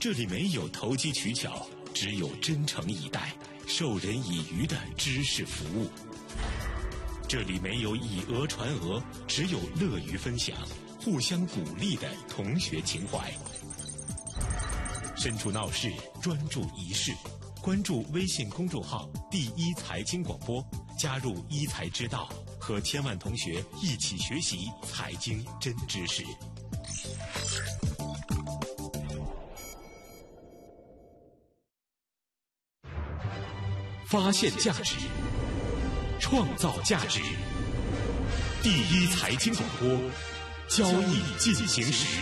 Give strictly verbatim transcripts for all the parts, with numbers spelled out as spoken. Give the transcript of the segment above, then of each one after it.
这里没有投机取巧，只有真诚以待、授人以渔的知识服务。这里没有以讹传讹，只有乐于分享、互相鼓励的同学情怀。身处闹市，专注一事，关注微信公众号“第一财经广播”，加入一财之道，和千万同学一起学习财经真知识。发现价值，创造价值。第一财经广播，交易进行时。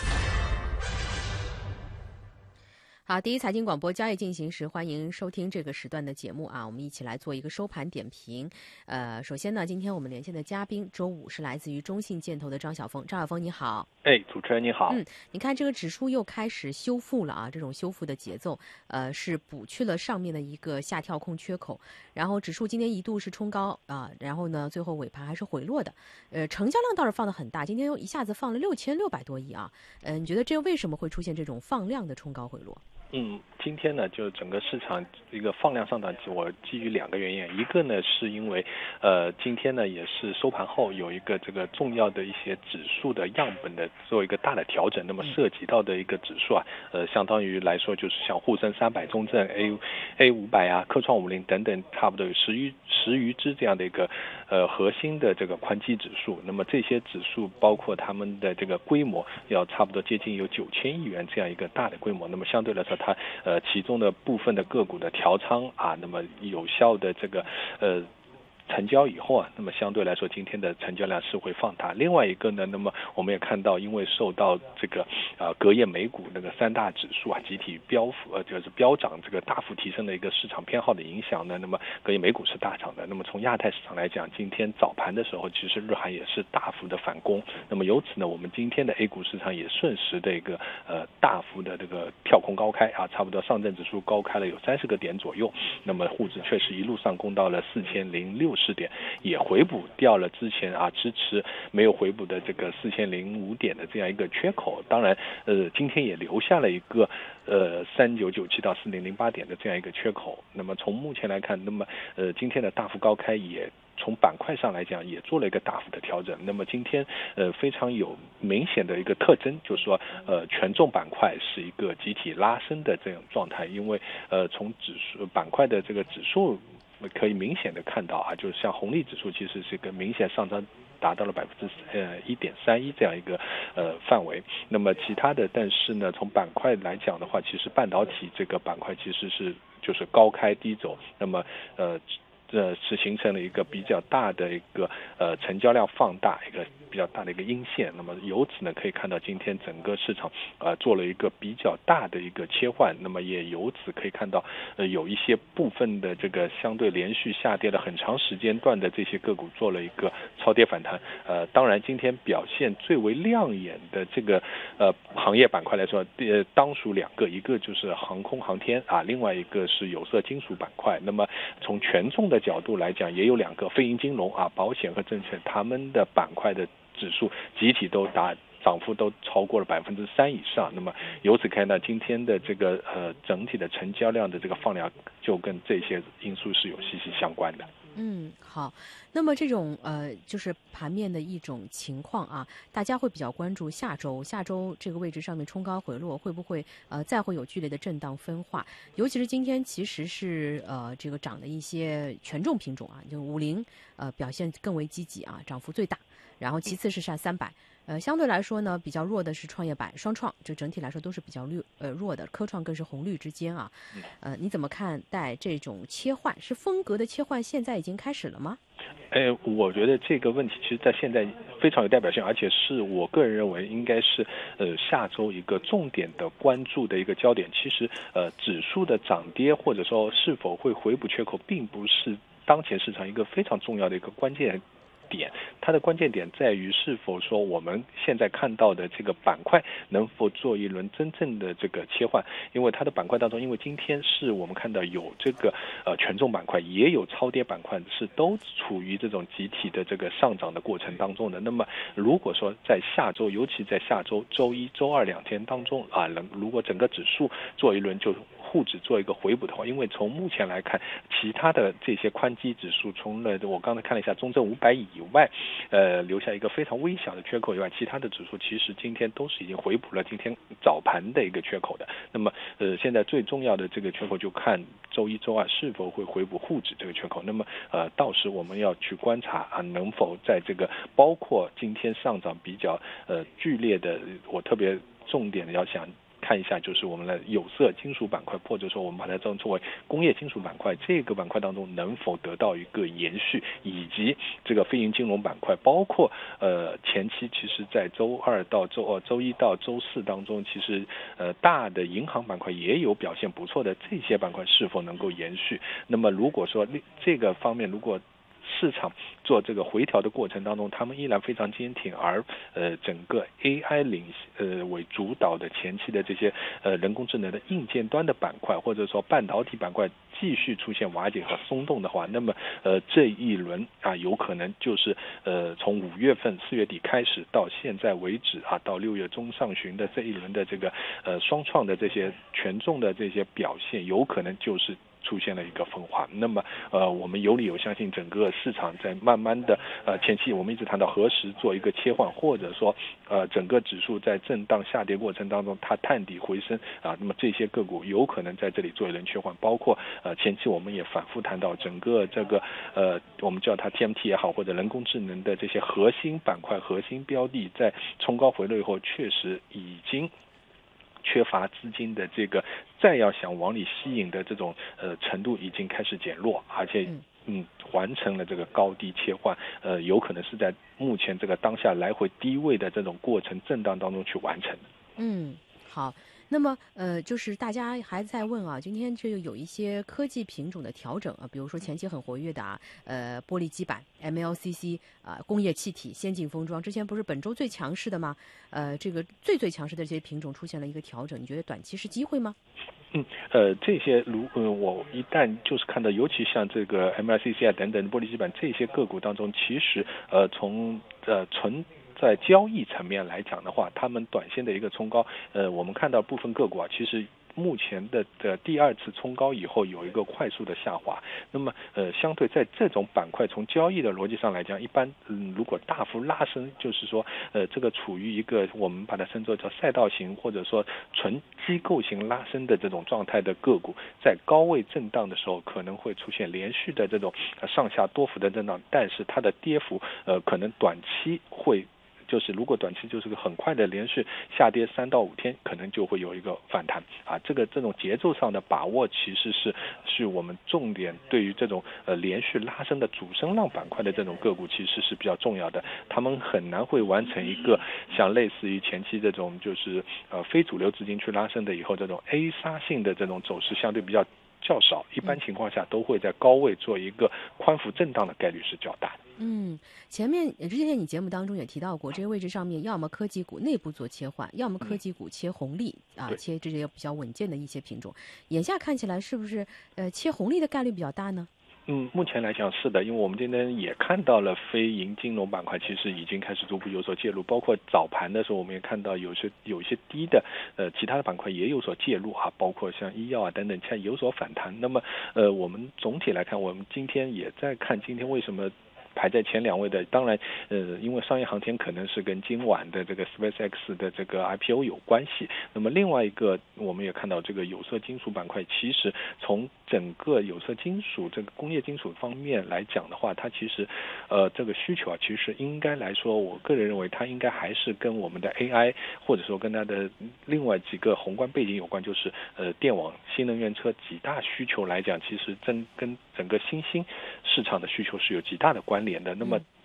好，第一财经广播交易进行时，欢迎收听这个时段的节目啊，我们一起来做一个收盘点评。呃，首先呢，今天我们连线的嘉宾，周五是来自于中信建投的张晓峰。张晓峰你好。 哎，主持人你好。 嗯，你看这个指数又开始修复了啊，这种修复的节奏，呃，是补去了上面的一个下跳空缺口，然后指数今天一度是冲高啊，然后呢，最后尾盘还是回落的。呃，成交量倒是放得很大，今天又一下子放了六千六百多亿啊。嗯、呃，你觉得这为什么会出现这种放量的冲高回落？ 嗯，今天呢，就整个市场一个放量上涨，我基于两个原因，一个呢是因为，呃，今天呢也是收盘后有一个这个重要的一些指数的样本的做一个大的调整，那么涉及到的一个指数啊，呃，相当于来说就是像沪深三百、中证 A A 五百啊、科创五零等等，差不多有十余十余只这样的一个呃核心的这个宽基指数，那么这些指数包括他们的这个规模要差不多接近有九千亿元这样一个大的规模，那么相对来说它呃其中的部分的个股的调仓啊，那么有效的这个呃成交以后啊，那么相对来说今天的成交量是会放大。另外一个呢，那么我们也看到，因为受到这个呃隔夜美股那个三大指数啊集体飙幅呃就是飙涨这个大幅提升的一个市场偏好的影响呢，那么隔夜美股是大涨的。那么从亚太市场来讲，今天早盘的时候，其实日韩也是大幅的反攻。那么由此呢，我们今天的 A 股市场也顺势的一个呃大幅的这个跳空高开啊，差不多上证指数高开了有三十个点左右。那么沪指确实一路上攻到了四千零六十点，也回补掉了之前啊支持没有回补的这个四千零五点的这样一个缺口。当然，呃，今天也留下了一个呃三九九七到四零零八点的这样一个缺口。那么从目前来看，那么呃今天的大幅高开也从板块上来讲也做了一个大幅的调整。那么今天呃非常有明显的一个特征，就是说呃权重板块是一个集体拉升的这种状态，因为呃从指数板块的这个指数可以明显的看到啊，就是像红利指数其实是一个明显上涨，达到了百分之呃一点三一这样一个呃范围。那么其他的，但是呢，从板块来讲的话，其实半导体这个板块其实是就是高开低走，那么呃这是形成了一个比较大的一个呃成交量放大一个比较大的一个阴线。那么由此呢，可以看到今天整个市场呃做了一个比较大的一个切换。那么也由此可以看到呃有一些部分的这个相对连续下跌了很长时间段的这些个股做了一个超跌反弹。呃，当然今天表现最为亮眼的这个呃行业板块来说，呃当属两个，一个就是航空航天啊，另外一个是有色金属板块。那么从权重的角度来讲，也有两个非银金融啊、保险和证券，他们的板块的指数集体都达涨幅都超过了百分之三以上。那么由此看到今天的这个呃整体的成交量的这个放量，就跟这些因素是有息息相关的。 嗯，好。那么这种呃，就是盘面的一种情况啊，大家会比较关注下周，下周这个位置上面冲高回落，会不会呃再会有剧烈的震荡分化？尤其是今天其实是呃这个涨的一些权重品种啊，就五零呃表现更为积极啊，涨幅最大，然后其次是上三百。呃，相对来说呢，比较弱的是创业板、双创，这整体来说都是比较绿呃弱的，科创更是红绿之间啊。呃，你怎么看待这种切换？是风格的切换，现在已经开始了吗？ 哎，我觉得这个问题其实在现在非常有代表性，而且是我个人认为应该是呃下周一个重点的关注的一个焦点。其实呃指数的涨跌或者说是否会回补缺口，并不是当前市场一个非常重要的一个关键点，它的关键点在于是否说我们现在看到的这个板块能否做一轮真正的这个切换，因为它的板块当中，因为今天是我们看到有这个呃权重板块，也有超跌板块，是都处于这种集体的这个上涨的过程当中的。那么如果说在下周，尤其在下周周一周二两天当中啊，能如果整个指数做一轮就沪指做一个回补的话，因为从目前来看，其他的这些宽基指数，除了我刚才看了一下中证五百以外，呃，留下一个非常微小的缺口以外，其他的指数其实今天都是已经回补了今天早盘的一个缺口的。那么，呃，现在最重要的这个缺口就看周一周二是否会回补沪指这个缺口。那么，呃，到时我们要去观察啊，能否在这个包括今天上涨比较呃剧烈的，我特别重点的要想看一下，就是我们的有色金属板块，或者说我们把它称为工业金属板块，这个板块当中能否得到一个延续，以及这个非银金融板块，包括呃前期其实在周二到周二、周一到周四当中，其实呃大的银行板块也有表现不错的，这些板块是否能够延续？那么如果说这个方面如果市场做这个回调的过程当中，他们依然非常坚挺，而呃整个 A I 领呃为主导的前期的这些呃人工智能的硬件端的板块，或者说半导体板块继续出现瓦解和松动的话，那么呃这一轮啊有可能就是呃从五月份四月底开始到现在为止啊，到六月中上旬的这一轮的这个呃双创的这些权重的这些表现，有可能就是出现了一个分化。那么呃我们有理由相信整个市场在慢慢的呃前期我们一直谈到何时做一个切换，或者说呃整个指数在震荡下跌过程当中它探底回升啊，那么这些个股有可能在这里做一轮切换，包括呃前期我们也反复谈到整个这个呃我们叫它 T M T 也好，或者人工智能的这些核心板块核心标的在冲高回落以后确实已经缺乏资金的这个再要想往里吸引的这种呃程度已经开始减弱，而且嗯完成了这个高低切换，呃有可能是在目前这个当下来回低位的这种过程震荡当中去完成的。 嗯，好。那么，呃，就是大家还在问啊，今天这个有一些科技品种的调整啊，比如说前期很活跃的啊，呃，玻璃基板、M L C C 啊、呃，工业气体、先进封装，之前不是本周最强势的吗？呃，这个最最强势的这些品种出现了一个调整，你觉得短期是机会吗？ 嗯，呃，这些如呃，我一旦就是看到，尤其像这个 M L C C 啊等等玻璃基板这些个股当中，其实呃从呃纯在交易层面来讲的话，他们短线的一个冲高，呃，我们看到部分个股啊，其实目前的的第二次冲高以后有一个快速的下滑。那么呃，相对在这种板块从交易的逻辑上来讲，一般嗯，如果大幅拉升，就是说呃，这个处于一个我们把它称作叫赛道型或者说纯机构型拉升的这种状态的个股，在高位震荡的时候，可能会出现连续的这种上下多幅的震荡，但是它的跌幅呃，可能短期会。就是如果短期就是个很快的连续下跌三到五天，可能就会有一个反弹啊。这个这种节奏上的把握，其实是是我们重点对于这种呃连续拉升的主升浪板块的这种个股，其实是比较重要的。他们很难会完成一个像类似于前期这种就是呃非主流资金去拉升的以后这种 A 杀性的这种走势相对比较较少，一般情况下都会在高位做一个宽幅震荡的概率是较大的。 嗯，前面之前你节目当中也提到过，这个位置上面要么科技股内部做切换，要么科技股切红利、嗯、啊，切这些比较稳健的一些品种。眼下看起来是不是呃切红利的概率比较大呢？ 嗯，目前来讲是的，因为我们今天也看到了非银金融板块其实已经开始逐步有所介入，包括早盘的时候我们也看到有些有一些低的呃其他的板块也有所介入啊，包括像医药啊等等，现在有所反弹。那么呃我们总体来看，我们今天也在看今天为什么排在前两位的，当然，呃，因为商业航天可能是跟今晚的这个 SpaceX 的这个 I P O 有关系。那么另外一个，我们也看到这个有色金属板块，其实从整个有色金属这个工业金属方面来讲的话，它其实，呃，这个需求啊，其实应该来说，我个人认为它应该还是跟我们的 A I 或者说跟它的另外几个宏观背景有关，就是呃，电网、新能源车几大需求来讲，其实真跟整个新兴市场的需求是有极大的关联的。那么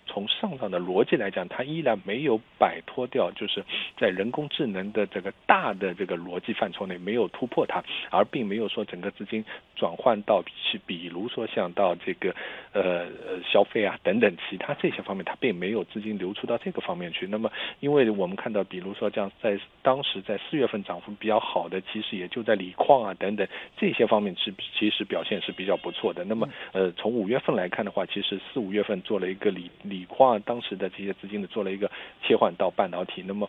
从上涨的逻辑来讲，它依然没有摆脱掉，就是在人工智能的这个大的这个逻辑范畴内没有突破它，而并没有说整个资金转换到去，比如说像到这个呃消费啊等等其他这些方面，它并没有资金流出到这个方面去。那么，因为我们看到，比如说这样在当时在四月份涨幅比较好的，其实也就在锂矿啊等等这些方面是其实表现是比较不错的。那么呃从五月份来看的话，其实四五月份做了一个锂锂矿当时的这些资金的做了一个切换到半导体。那么